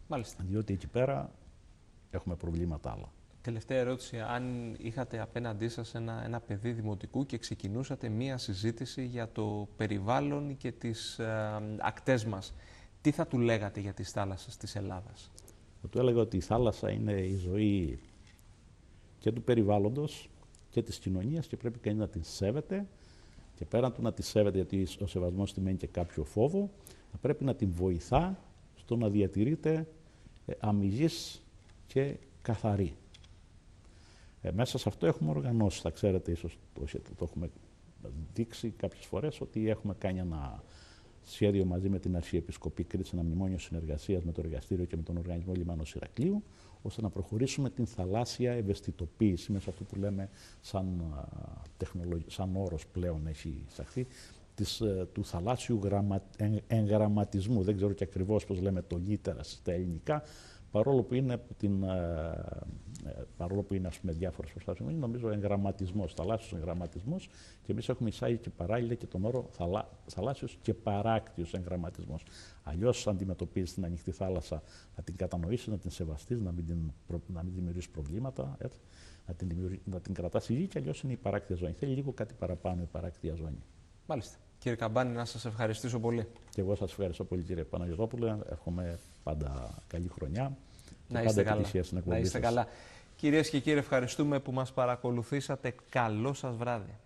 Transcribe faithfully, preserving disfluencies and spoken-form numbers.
Μάλιστα. Διότι εκεί πέρα έχουμε προβλήματα άλλα. Τελευταία ερώτηση. Αν είχατε απέναντί σας ένα, ένα παιδί δημοτικού και ξεκινούσατε μία συζήτηση για το περιβάλλον και τις ε, ακτές μας, τι θα του λέγατε για τις θάλασσες της Ελλάδας? Θα του έλεγα ότι η θάλασσα είναι η ζωή και του περιβάλλοντος και της κοινωνίας και πρέπει κανείς να την σέβεται, και πέραν του να τη σέβεται, γιατί ο σεβασμός σημαίνει και κάποιο φόβο, θα πρέπει να την βοηθά στο να διατηρείται αμυγής και καθαρή. Ε, μέσα σε αυτό έχουμε οργανώσει, θα ξέρετε ίσως το, το έχουμε δείξει κάποιες φορές, ότι έχουμε κάνει ένα σχέδιο μαζί με την Αρχιεπισκοπή Κρήτης, ένα μνημόνιο συνεργασίας με το Εργαστήριο και με τον Οργανισμό Λιμάνος Ηρακλείου, ώστε να προχωρήσουμε την θαλάσσια ευαισθητοποίηση, μέσα αυτό που λέμε σαν, τεχνολογ... σαν όρος πλέον έχει εισαχθεί, της, του θαλάσσιου γραμμα... εγγραμματισμού. Δεν ξέρω και ακριβώς πώς λέμε το λίτερα στα ελληνικά, παρόλο που είναι, την, παρόλο που είναι ας πούμε, διάφορες προσπάθειες, νομίζω εγγραμματισμός, θαλάσσιος εγγραμματισμός, και εμείς έχουμε εισάγει και παράλληλα και τον όρο θαλά, θαλάσσιος και παράκτιος εγγραμματισμός. Αλλιώς αντιμετωπίζεις την ανοιχτή θάλασσα, να την κατανοήσεις, να την σεβαστείς, να μην, την, να μην δημιουργείς προβλήματα, έτσι, να την, να την κρατάς υγιή, και αλλιώς είναι η παράκτια ζώνη. Θέλει λίγο κάτι παραπάνω η παράκτια ζώνη. Μάλιστα. Κύριε Καμπάνη, να σας ευχαριστήσω πολύ. Και εγώ σας ευχαριστώ πολύ, κύριε Παναγιωτόπουλε. Εύχομαι πάντα καλή χρονιά. Να είστε καλά. Να είστε καλά. Κυρίες και κύριοι, ευχαριστούμε που μας παρακολουθήσατε. Καλό σας βράδυ.